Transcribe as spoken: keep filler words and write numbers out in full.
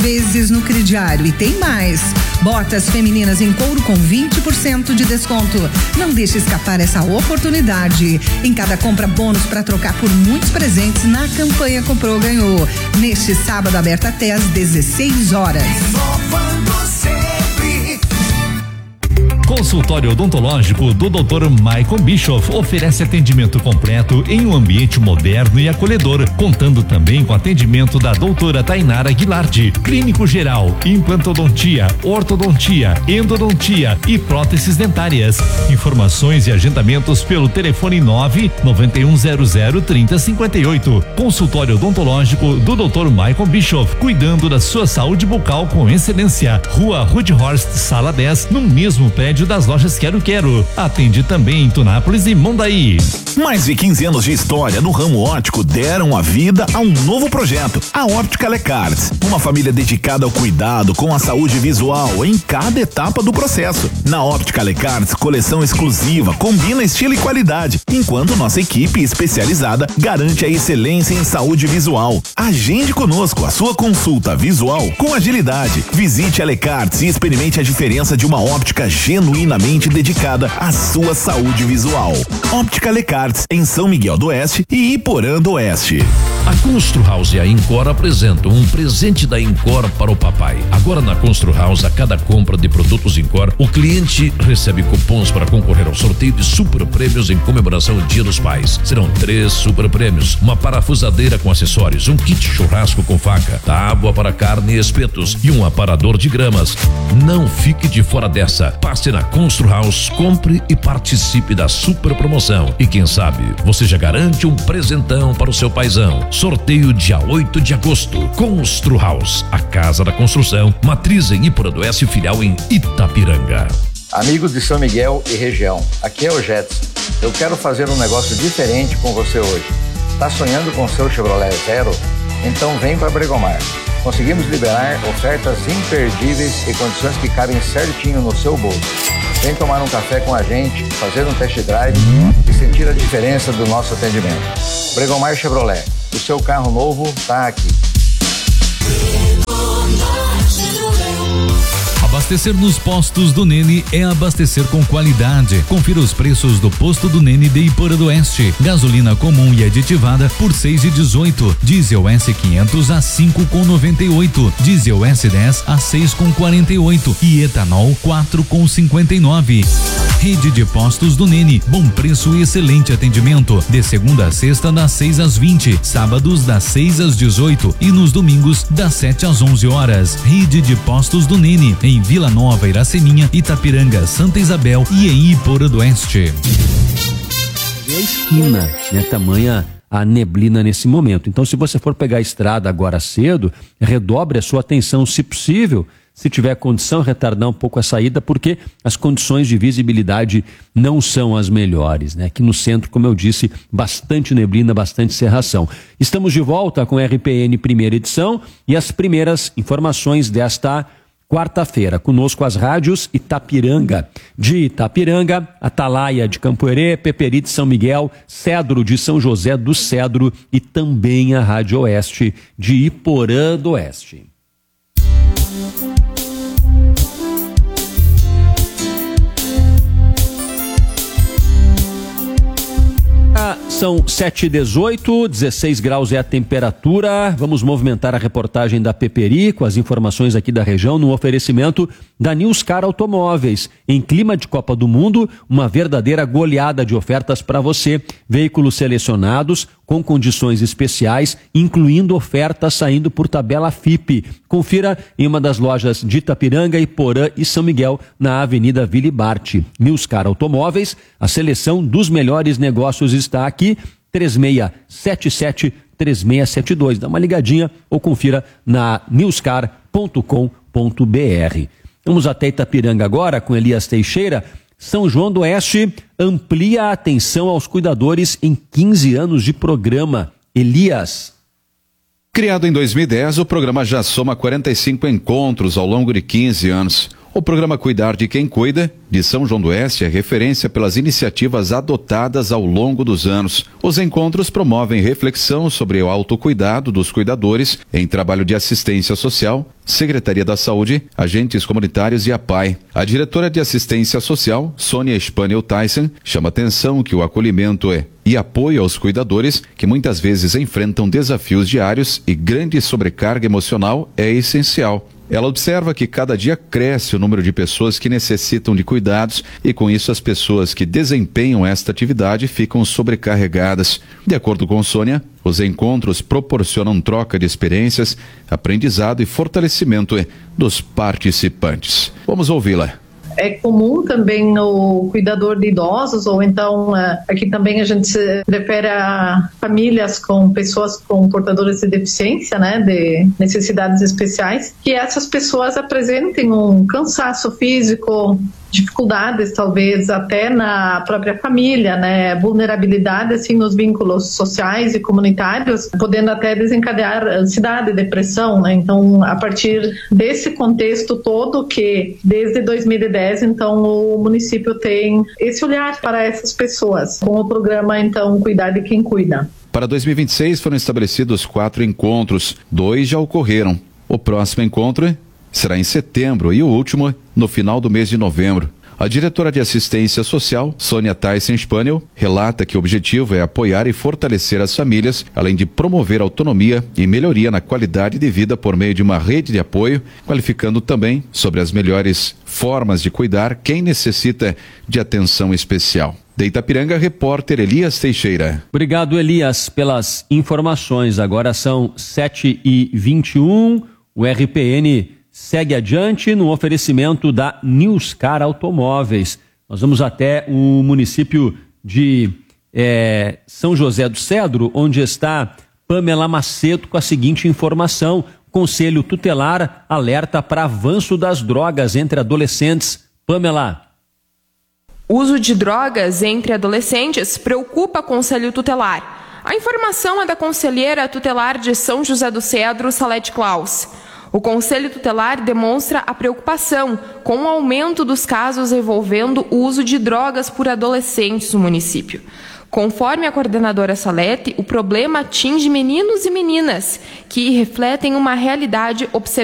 vezes no crediário. E tem mais. Botas femininas em couro com vinte por cento de desconto. Não deixe escapar essa oportunidade. Em cada compra, bônus para trocar por muitos presentes na campanha Comprou Ganhou. Neste sábado, aberto até às dezesseis horas. Consultório odontológico do doutor Michael Bischoff oferece atendimento completo em um ambiente moderno e acolhedor, contando também com atendimento da doutora Tainara Guilardi, clínico geral, implantodontia, ortodontia, endodontia e próteses dentárias. Informações e agendamentos pelo telefone nove nove um zero zero trinta cinquenta e oito. Consultório odontológico do doutor Michael Bischoff, cuidando da sua saúde bucal com excelência. Rua Rudhorst, sala dez, no mesmo prédio das lojas Quero Quero. Atende também em Tunápolis e Mondaí. Mais de quinze anos de história no ramo óptico deram a vida a um novo projeto, a Óptica Lecards. Uma família dedicada ao cuidado com a saúde visual em cada etapa do processo. Na Óptica Lecards, coleção exclusiva, combina estilo e qualidade, enquanto nossa equipe especializada garante a excelência em saúde visual. Agende conosco a sua consulta visual com agilidade. Visite a Lecards e experimente a diferença de uma óptica genuinamente dedicada à sua saúde visual. Óptica Lecards, em São Miguel do Oeste e Iporã do Oeste. A Constru House e a Incor apresentam um presente da Incor para o papai. Agora na Constru House, a cada compra de produtos Incor, o cliente recebe cupons para concorrer ao sorteio de super prêmios em comemoração ao Dia dos Pais. Serão três super prêmios, uma parafusadeira com acessórios, um kit churrasco com faca, tábua para carne e espetos e um aparador de gramas. Não fique de fora dessa. Passe na Constru House, compre e participe da super promoção. E quem sabe, você já garante um presentão para o seu paizão. Sorteio dia oito de agosto. Constru House, a casa da construção, matriz em Iporã do Oeste, filial em Itapiranga. Amigos de São Miguel e região, aqui é o Jetson. Eu quero fazer um negócio diferente com você hoje. Tá sonhando com seu Chevrolet Zero? Então vem para Bregomar. Conseguimos liberar ofertas imperdíveis e condições que cabem certinho no seu bolso. Vem tomar um café com a gente, fazer um test drive e sentir a diferença do nosso atendimento. Bregomar Chevrolet, o seu carro novo está aqui. Abastecer nos postos do Nene é abastecer com qualidade. Confira os preços do posto do Nene de Iporã do Oeste. Gasolina comum e aditivada por seis e dezoito. Diesel S quinhentos a cinco com noventa e oito. Diesel S dez a seis com quarenta e oito e etanol quatro com cinquenta e nove. Rede de postos do Nene, bom preço e excelente atendimento. De segunda a sexta das seis às vinte, sábados das seis às dezoito e nos domingos das sete às onze horas. Rede de postos do Nene em Vila Nova, Iraceminha, Itapiranga, Santa Isabel e em Iporã do Oeste. E a esquina, né? Tamanha a neblina nesse momento. Então, se você for pegar a estrada agora cedo, redobre a sua atenção, se possível. Se tiver condição, retardar um pouco a saída, porque as condições de visibilidade não são as melhores, né? Aqui no centro, como eu disse, bastante neblina, bastante cerração. Estamos de volta com R P N primeira edição e as primeiras informações desta quarta-feira. Conosco as rádios Itapiranga de Itapiranga, Atalaia de Campoerê, Peperi de São Miguel, Cedro de São José do Cedro e também a Rádio Oeste de Iporã do Oeste. São sete e dezoito, dezesseis graus é a temperatura. Vamos movimentar a reportagem da Peperi com as informações aqui da região no oferecimento da Newscar Automóveis. Em clima de Copa do Mundo, uma verdadeira goleada de ofertas para você. Veículos selecionados com condições especiais, incluindo ofertas saindo por tabela F I P. Confira em uma das lojas de Itapiranga, Iporã e São Miguel, na Avenida Vili Bart. Newscar Automóveis, a seleção dos melhores negócios está aqui. três seis sete sete, três seis sete dois. Dá uma ligadinha ou confira na newscar ponto com ponto br. Vamos até Itapiranga agora com Elias Teixeira. São João do Oeste amplia a atenção aos cuidadores em quinze anos de programa. Elias. Criado em dois mil e dez, o programa já soma quarenta e cinco encontros ao longo de quinze anos. O programa Cuidar de Quem Cuida, de São João do Oeste, é referência pelas iniciativas adotadas ao longo dos anos. Os encontros promovem reflexão sobre o autocuidado dos cuidadores em trabalho de assistência social, Secretaria da Saúde, agentes comunitários e a P A I. A diretora de Assistência Social, Sônia Spaniel Tyson, chama atenção que o acolhimento é e apoio aos cuidadores, que muitas vezes enfrentam desafios diários e grande sobrecarga emocional, é essencial. Ela observa que cada dia cresce o número de pessoas que necessitam de cuidados e, com isso, as pessoas que desempenham esta atividade ficam sobrecarregadas. De acordo com Sônia, os encontros proporcionam troca de experiências, aprendizado e fortalecimento dos participantes. Vamos ouvi-la. É comum também no cuidador de idosos, ou então aqui também a gente se refere a famílias com pessoas com portadores de deficiência, né, de necessidades especiais, que essas pessoas apresentem um cansaço físico, dificuldades talvez até na própria família, né, vulnerabilidade assim nos vínculos sociais e comunitários, podendo até desencadear ansiedade, depressão, né? Então, a partir desse contexto todo que desde dois mil e dez, então o município tem esse olhar para essas pessoas, com o programa então Cuidar de Quem Cuida. Para dois mil e vinte e seis foram estabelecidos quatro encontros, dois já ocorreram. O próximo encontro será em setembro e o último no final do mês de novembro. A diretora de Assistência Social, Sônia Tyson Spaniel, relata que o objetivo é apoiar e fortalecer as famílias, além de promover autonomia e melhoria na qualidade de vida por meio de uma rede de apoio, qualificando também sobre as melhores formas de cuidar quem necessita de atenção especial. De Itapiranga, repórter Elias Teixeira. Obrigado, Elias, pelas informações. Agora são sete e vinte e um, o R P N segue adiante no oferecimento da Newscar Automóveis. Nós vamos até o município de é, São José do Cedro, onde está Pamela Macedo com a seguinte informação. Conselho Tutelar alerta para avanço das drogas entre adolescentes. Pamela. Uso de drogas entre adolescentes preocupa Conselho Tutelar. A informação é da conselheira tutelar de São José do Cedro, Salete Klaus. O Conselho Tutelar demonstra a preocupação com o aumento dos casos envolvendo o uso de drogas por adolescentes no município. Conforme a coordenadora Salete, o problema atinge meninos e meninas que refletem uma realidade observada